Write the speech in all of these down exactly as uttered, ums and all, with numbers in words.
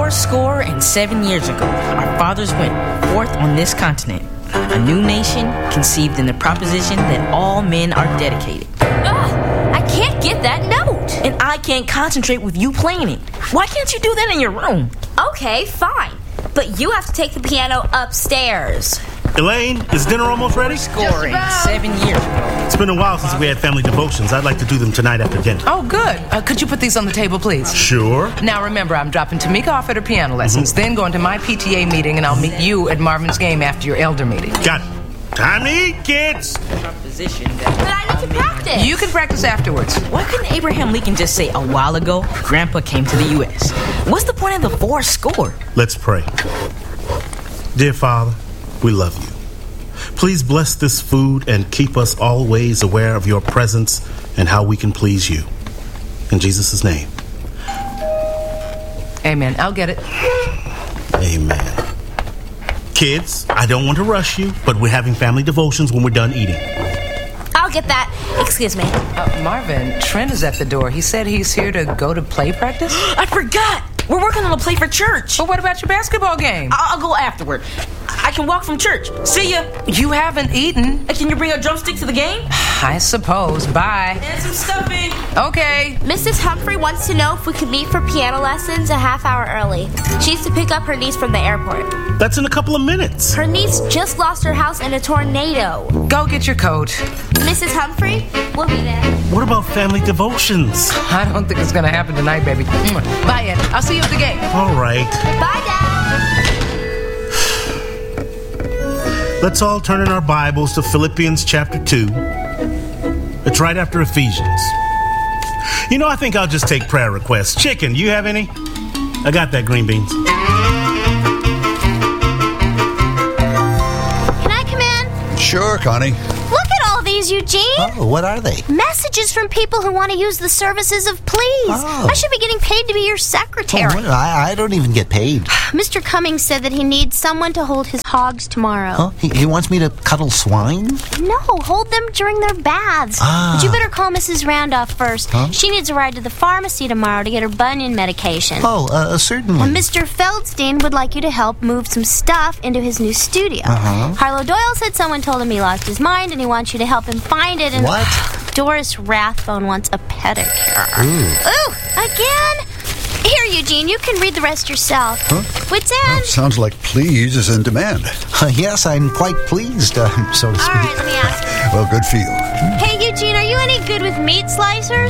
Four score and seven years ago, our fathers went forth on this continent, a new nation conceived in the proposition that all men are dedicated. Ugh, I can't get that note. And I can't concentrate with you playing it. Why can't you do that in your room? Okay, fine. But you have to take the piano upstairs. Elaine, is dinner almost ready? Scoring seven years ago. It's been a while since we had family devotions. I'd like to do them tonight after dinner. Oh, good. Uh, could you put these on the table, please? Sure. Now, remember, I'm dropping Tamika off at her piano lessons, mm-hmm. then going to my P T A meeting, and I'll meet you at Marvin's game after your elder meeting. Got it. Time to eat, kids. Proposition that But I need to practice. You can practice afterwards. Why couldn't Abraham Lincoln just say a while ago, Grandpa came to the U S? What's the point of the four score? Let's pray. Dear Father, we love you. Please bless this food and keep us always aware of your presence and how we can please you. In Jesus' name. Amen. I'll get it. Amen. Kids, I don't want to rush you, but we're having family devotions when we're done eating. I'll get that. Excuse me. Uh, Marvin, Trent is at the door. He said he's here to go to play practice. I forgot! We're working on a play for church. But what about your basketball game? I'll, I'll go afterward. I can walk from church. See ya. You haven't eaten. Can you bring a drumstick to the game? I suppose. Bye. And some stuffing. Okay. Missus Humphrey wants to know if we could meet for piano lessons a half hour early. She needs to pick up her niece from the airport. That's in a couple of minutes. Her niece just lost her house in a tornado. Go get your coat. Missus Humphrey, we'll be there. What about family devotions? I don't think it's going to happen tonight, baby. Bye, Ed. I'll see you at the game. All right. Bye, Dad. Let's all turn in our Bibles to Philippians chapter two. It's right after Ephesians. You know, I think I'll just take prayer requests. Chicken, you have any? I got that, green beans. Can I come in? Sure, Connie. Look at all these, Eugene. Oh, what are they? Messages from people who want to use the services of Please. Oh. I should be getting paid to be your secretary. Oh, well, I, I don't even get paid. Mister Cummings said that he needs someone to hold his hogs tomorrow. Huh? He, he wants me to cuddle swine? No, hold them during their baths. Ah. But you better call Missus Randolph first. Huh? She needs a ride to the pharmacy tomorrow to get her bunion medication. Oh, uh, certainly. And Mister Feldstein would like you to help move some stuff into his new studio. Uh-huh. Harlow Doyle said someone told him he lost his mind and he wants you to help him find it. And What? Doris Rathbone wants a pedicure. Ooh. Ooh, again? Here, Eugene, you can read the rest yourself. Huh? What's Oh, in? sounds like Please is in demand. Uh, yes, I'm quite pleased, uh, so to All speak. right, let me ask you. Well, good for you. Hey, Eugene, are you any good with meat slicers?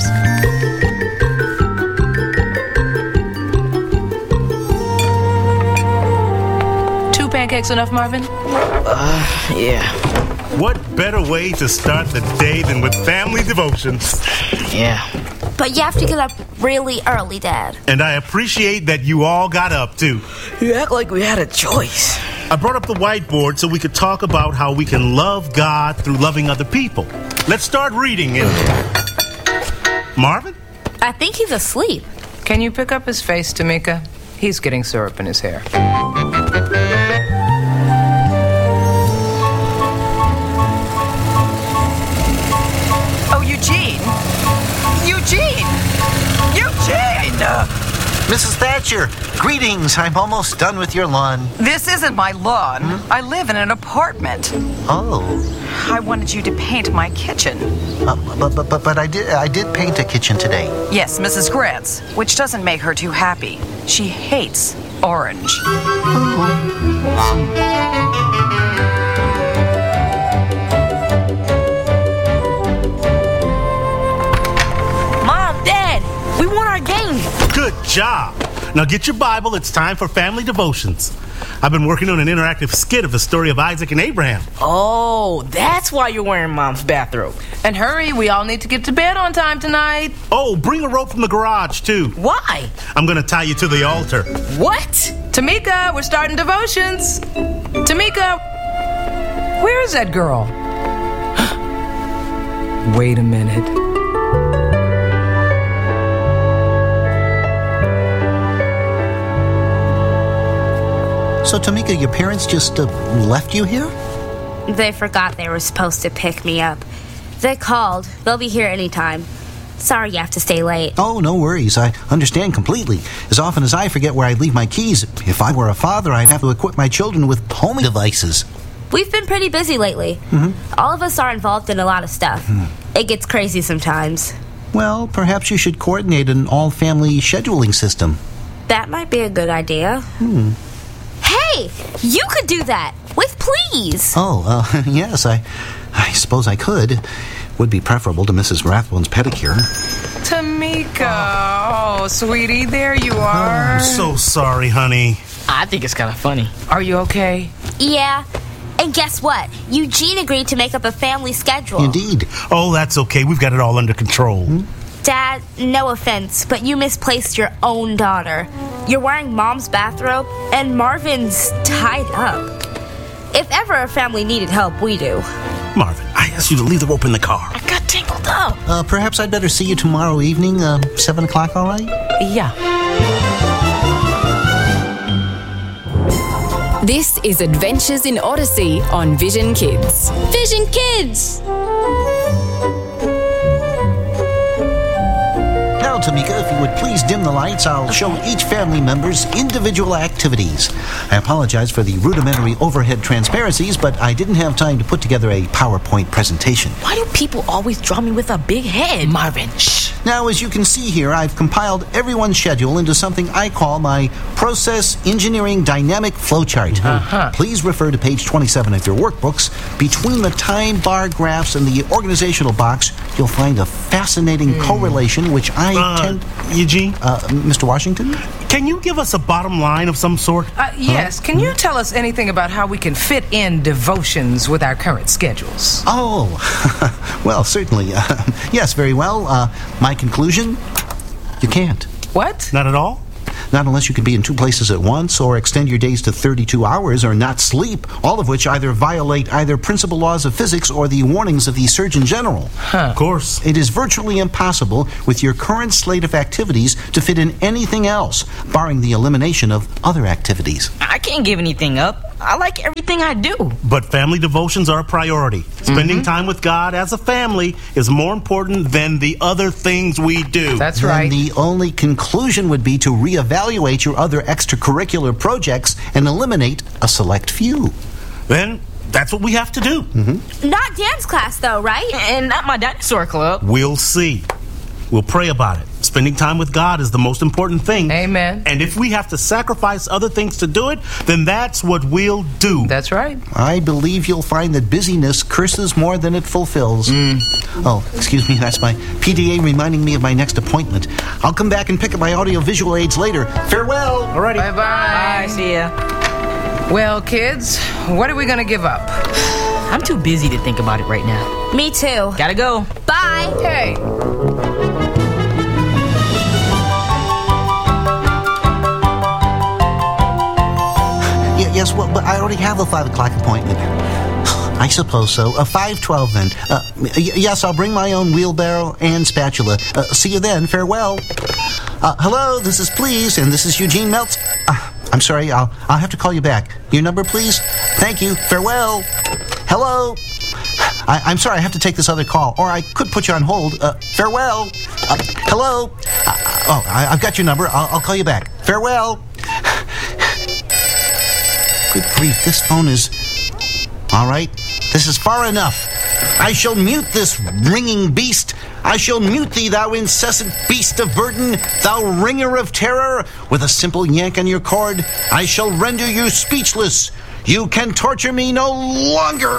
Two pancakes enough, Marvin? Uh, yeah. What better way to start the day than with family devotions? Yeah. But you have to get up really early, Dad. And I appreciate that you all got up, too. You act like we had a choice. I brought up the whiteboard so we could talk about how we can love God through loving other people. Let's start reading it. Marvin? I think he's asleep. Can you pick up his face, Tamika? He's getting syrup in his hair. Oh, Eugene! Eugene! Eugene! Missus Thatcher, greetings. I'm almost done with your lawn. This isn't my lawn. I live in an apartment. Oh, I wanted you to paint my kitchen. uh, but, but but but I did I did paint a kitchen today. Yes, Missus Grant's, which doesn't make her too happy. She hates orange. Mom, Dad, we won our game. Good job. Now get your Bible. It's time for family devotions. I've been working on an interactive skit of the story of Isaac and Abraham. Oh, that's why you're wearing Mom's bathrobe. And hurry, we all need to get to bed on time tonight. Oh, bring a rope from the garage, too. Why? I'm going to tie you to the altar. What? Tamika, we're starting devotions. Tamika, where is that girl? Wait a minute. So, Tamika, your parents just uh, left you here? They forgot they were supposed to pick me up. They called. They'll be here anytime. Sorry you have to stay late. Oh, no worries. I understand completely. As often as I forget where I leave my keys, if I were a father, I'd have to equip my children with homing devices. We've been pretty busy lately. Mm-hmm. All of us are involved in a lot of stuff. Mm. It gets crazy sometimes. Well, perhaps you should coordinate an all-family scheduling system. That might be a good idea. Hmm. Hey, you could do that with please. Oh, uh, yes, I, I suppose I could. Would be preferable to Missus Rathbone's pedicure. Tamika, oh, sweetie, there you are. I'm so sorry, honey. I think it's kind of funny. Are you okay? Yeah. And guess what? Eugene agreed to make up a family schedule. Indeed. Oh, that's okay. We've got it all under control. Hmm? Dad, no offense, but you misplaced your own daughter. You're wearing Mom's bathrobe, and Marvin's tied up. If ever a family needed help, we do. Marvin, I asked you to leave the rope in the car. I got tangled up. Uh, perhaps I'd better see you tomorrow evening, uh, seven o'clock, all right? Yeah. This is Adventures in Odyssey on Vision Kids. Vision Kids! Now, Tamika, if you would please dim the lights, I'll show each family member's individual activities. I apologize for the rudimentary overhead transparencies, but I didn't have time to put together a PowerPoint presentation. Why do people always draw me with a big head? Marvin, shh. Now, as you can see here, I've compiled everyone's schedule into something I call my Process Engineering Dynamic Flowchart. Uh-huh. Please refer to page twenty-seven of your workbooks. Between the time bar graphs and the organizational box, you'll find a fascinating mm. correlation, which I uh, tend... Eugene? Uh, Mister Washington? Can you give us a bottom line of some sort? Uh, yes. Huh? Can you tell us anything about how we can fit in devotions with our current schedules? Oh, well, certainly. Uh, yes, very well. Uh, my conclusion? You can't. What? Not at all? Not unless you can be in two places at once, or extend your days to thirty-two hours, or not sleep, all of which either violate either principal laws of physics or the warnings of the Surgeon General. Huh. Of course. It is virtually impossible with your current slate of activities to fit in anything else, barring the elimination of other activities. I can't give anything up. I like everything I do. But family devotions are a priority. Spending mm-hmm. time with God as a family is more important than the other things we do. That's Then right. the only conclusion would be to reevaluate your other extracurricular projects and eliminate a select few. Then that's what we have to do. Mm-hmm. Not dance class, though, right? And not my dinosaur club. We'll see. We'll pray about it. Spending time with God is the most important thing. Amen. And if we have to sacrifice other things to do it, then that's what we'll do. That's right. I believe you'll find that busyness curses more than it fulfills. Mm. Oh, excuse me, that's my P D A reminding me of my next appointment. I'll come back and pick up my audiovisual aids later. Farewell! Alrighty. Bye-bye. Bye, see ya. Well, kids, what are we going to give up? I'm too busy to think about it right now. Me too. Gotta go. Bye. Hey. Yes, well, but I already have a five o'clock appointment. I suppose so. A five twelve then. Uh, y- yes, I'll bring my own wheelbarrow and spatula. Uh, see you then. Farewell. Uh, hello, this is Please, and this is Eugene Meltz. Uh, I'm sorry, I'll I'll have to call you back. Your number, please. Thank you. Farewell. Hello. I, I'm sorry, I have to take this other call, or I could put you on hold. Uh, farewell. Uh, hello. Uh, oh, I, I've got your number. I'll, I'll call you back. Farewell. Good grief, this phone is... All right, this is far enough. I shall mute this ringing beast. I shall mute thee, thou incessant beast of burden, thou ringer of terror. With a simple yank on your cord, I shall render you speechless. You can torture me no longer.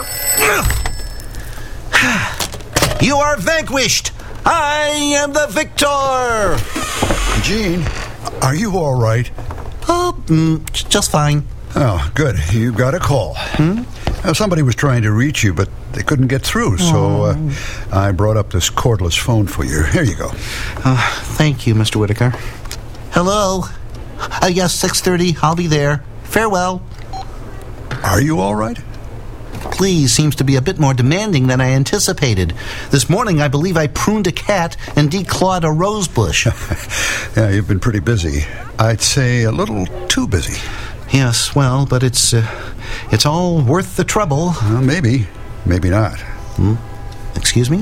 You are vanquished. I am the victor. Gene, are you all right? Oh, mm, just fine. Oh, good. You got a call. Hmm? Uh, somebody was trying to reach you, but they couldn't get through, so uh, I brought up this cordless phone for you. Here you go. Uh, thank you, Mister Whitaker. Hello? Uh, yes, six thirty. I'll be there. Farewell. Are you all right? Please seems to be a bit more demanding than I anticipated. This morning, I believe I pruned a cat and declawed a rose bush. Yeah, you've been pretty busy. I'd say a little too busy. Yes, well, but it's uh, it's all worth the trouble. Uh, maybe. Maybe not. Hmm? Excuse me?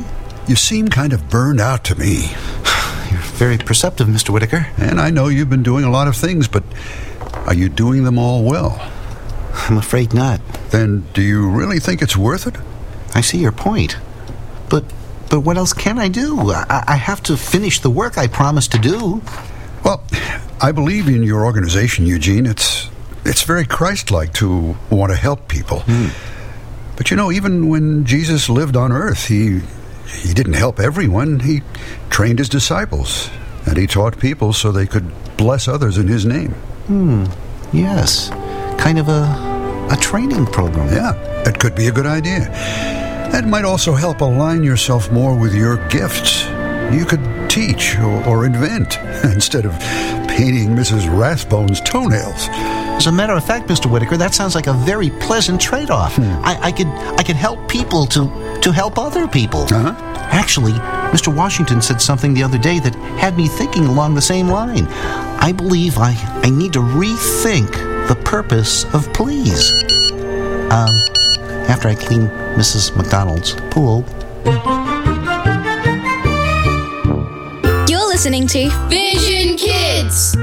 you seem kind of burned out to me. You're very perceptive, Mister Whitaker. And I know you've been doing a lot of things, but are you doing them all well? I'm afraid not. Then do you really think it's worth it? I see your point. But but what else can I do? I, I have to finish the work I promised to do. Well, I believe in your organization, Eugene. It's it's very Christ-like to want to help people. Mm. But you know, even when Jesus lived on earth, he he didn't help everyone. He trained his disciples, and he taught people so they could bless others in his name. Hmm. Yes. Kind of a a training program. Yeah, it could be a good idea. That might also help align yourself more with your gifts. You could teach or, or invent instead of painting Missus Rathbone's toenails. As a matter of fact, Mister Whitaker, that sounds like a very pleasant trade-off. Hmm. I, I could I could help people to, to help other people. Uh-huh. Actually, Mister Washington said something the other day that had me thinking along the same line. I believe I, I need to rethink the purpose of Please. Um, after I clean Missus McDonald's pool. You're listening to Vision Kids.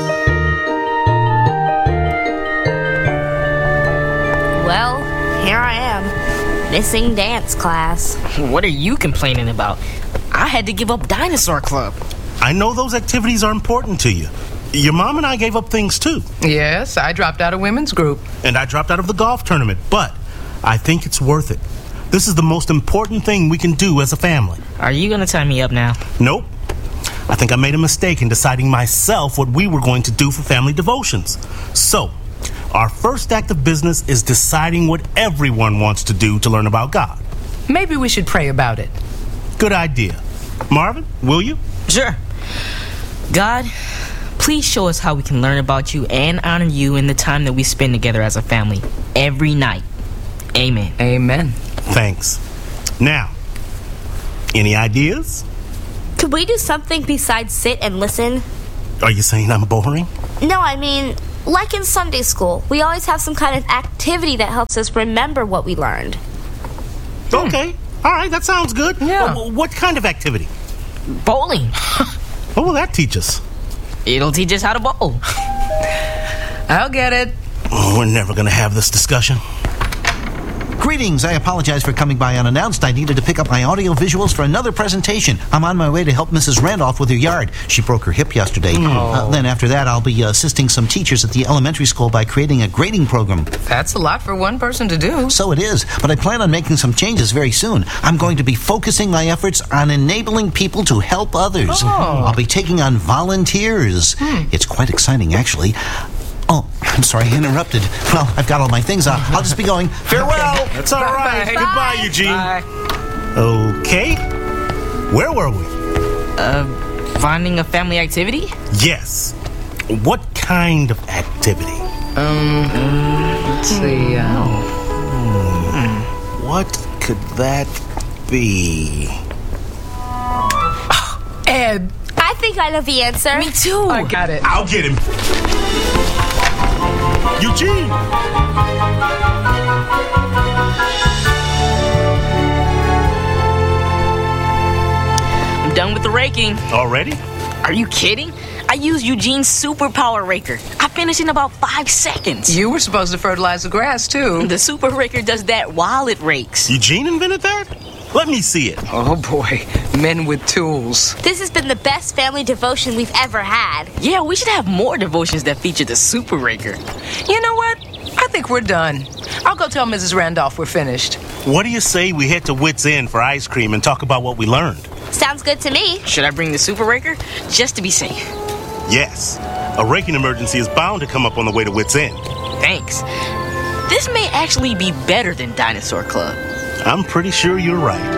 Well, here I am, missing dance class. What are you complaining about? I had to give up Dinosaur Club. I know those activities are important to you. Your mom and I gave up things too. Yes, I dropped out of women's group. And I dropped out of the golf tournament, but I think it's worth it. This is the most important thing we can do as a family. Are you going to tie me up now? Nope. I think I made a mistake in deciding myself what we were going to do for family devotions. So, our first act of business is deciding what everyone wants to do to learn about God. Maybe we should pray about it. Good idea. Marvin, will you? Sure. God, please show us how we can learn about you and honor you in the time that we spend together as a family every night. Amen. Amen. Thanks. Now, any ideas? Could we do something besides sit and listen? Are you saying I'm boring? No, I mean, like in Sunday school, we always have some kind of activity that helps us remember what we learned. Okay. All right, that sounds good. Yeah. Uh, what kind of activity? Bowling. What will that teach us? It'll teach us how to bowl. I'll get it. Oh, we're never going to have this discussion. Greetings. I apologize for coming by unannounced. I needed to pick up my audio visuals for another presentation. I'm on my way to help Missus Randolph with her yard. She broke her hip yesterday. Uh, then after that, I'll be uh, assisting some teachers at the elementary school by creating a grading program. That's a lot for one person to do. So it is, but I plan on making some changes very soon. I'm going to be focusing my efforts on enabling people to help others. Oh. I'll be taking on volunteers. Hmm. It's quite exciting, actually. Oh, I'm sorry, I interrupted. Well, I've got all my things out. I'll just be going. Farewell! That's all right. Bye. Goodbye, Eugene. Bye. Okay. Where were we? Uh, finding a family activity? Yes. What kind of activity? Um, let's see. Uh, Hmm. What could that be? Ed. I think I know the answer. Me too. I got it. I'll get him. Eugene! I'm done with the raking. Already? Are you kidding? I used Eugene's superpower raker. I finished in about five seconds. You were supposed to fertilize the grass, too. The super raker does that while it rakes. Eugene invented that? Let me see it. Oh, boy. Men with tools. This has been the best family devotion we've ever had. Yeah, we should have more devotions that feature the super raker. You know what? I think we're done. I'll go tell Missus Randolph we're finished. What do you say we head to Wits End for ice cream and talk about what we learned? Sounds good to me. Should I bring the super raker? Just to be safe. Yes. A raking emergency is bound to come up on the way to Wits End. Thanks. This may actually be better than Dinosaur Club. I'm pretty sure you're right.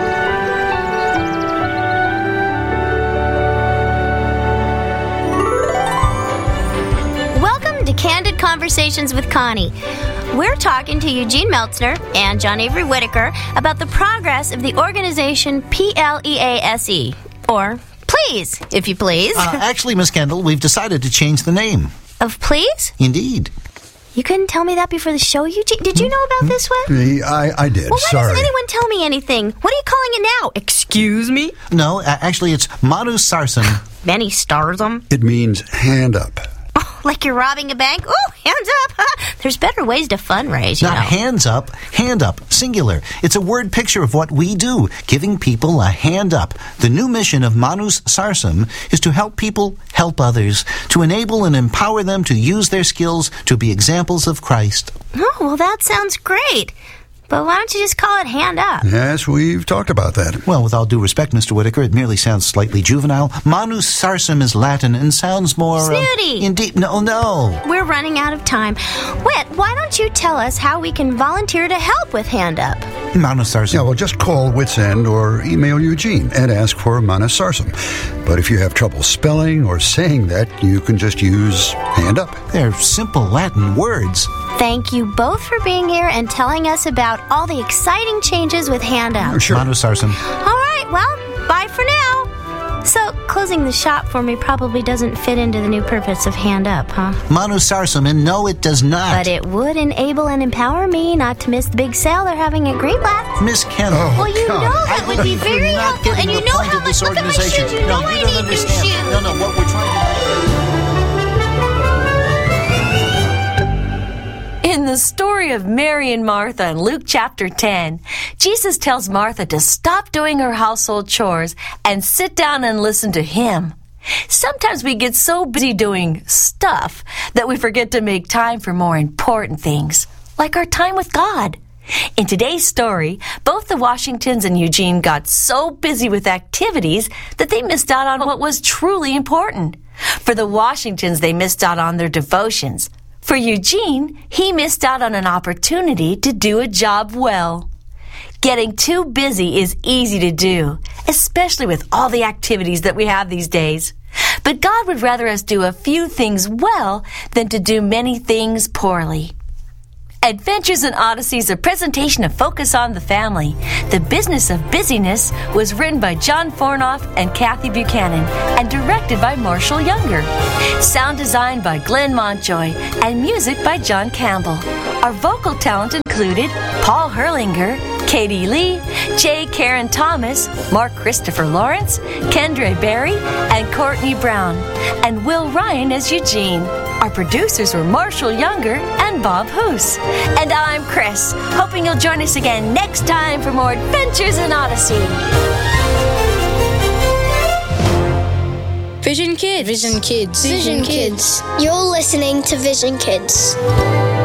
Welcome to Candid Conversations with Connie. We're talking to Eugene Meltzner and John Avery Whitaker about the progress of the organization P L E A S E, or Please, if you please. Uh, actually, Miss Kendall, we've decided to change the name. Of Please? Indeed. You couldn't tell me that before the show, Eugene? Did you know about this one? Eh, I, I did. Well, why Sorry. doesn't anyone tell me anything? What are you calling it now? Excuse me? No, uh, actually, it's Manu Sarsam. Many stars them. It means hand up. Oh, like you're robbing a bank? Oh, hands up. There's better ways to fundraise, you Not know. hands up, hand up, singular. It's a word picture of what we do, giving people a hand up. The new mission of Manus Sarsam is to help people help others, to enable and empower them to use their skills to be examples of Christ. Oh, well, that sounds great. But why don't you just call it hand up? Yes, we've talked about that. Well, with all due respect, Mister Whitaker, it merely sounds slightly juvenile. Manus Sarsam is Latin and sounds more... uh, Snooty. indeed, no, no. We're running out of time. Whit, why don't you tell us how we can volunteer to help with Hand Up? Manus Sarsam. Yeah, well, just call Wits End or email Eugene and ask for Manus Sarsam. But if you have trouble spelling or saying that, you can just use hand up. They're simple Latin words. Thank you both for being here and telling us about all the exciting changes with Hand Up. Sure. Manus Sarsam. All right, well, bye for now. So, closing the shop for me probably doesn't fit into the new purpose of Hand Up, huh? Manus Sarsam, and no, it does not. But it would enable and empower me not to miss the big sale they're having at Greenblatt. Miss Kendall. Oh, Well, you God. know that I would be believe very you're not helpful, getting and you the know point how of this much. Look at my organization. shoes. You no, know you I don't need new understand. shoes. No, no, what we're trying to In the story of Mary and Martha in Luke chapter ten, Jesus tells Martha to stop doing her household chores and sit down and listen to him. Sometimes we get so busy doing stuff that we forget to make time for more important things, like our time with God. In today's story, both the Washingtons and Eugene got so busy with activities that they missed out on what was truly important. For the Washingtons, they missed out on their devotions. For Eugene, he missed out on an opportunity to do a job well. Getting too busy is easy to do, especially with all the activities that we have these days. But God would rather us do a few things well than to do many things poorly. Adventures in Odyssey is a presentation of Focus on the Family. The Business of Busyness was written by John Fornoff and Kathy Buchanan and directed by Marshall Younger. Sound design by Glenn Montjoy and music by John Campbell. Our vocal talent included Paul Herlinger, Katie Lee, J. Karen Thomas, Mark Christopher Lawrence, Kendra Berry, and Courtney Brown, and Will Ryan as Eugene. Our producers were Marshall Younger and Bob Hoos. And I'm Chris, hoping you'll join us again next time for more Adventures in Odyssey. Vision Kids. Vision Kids. Vision Kids. You're listening to Vision Kids.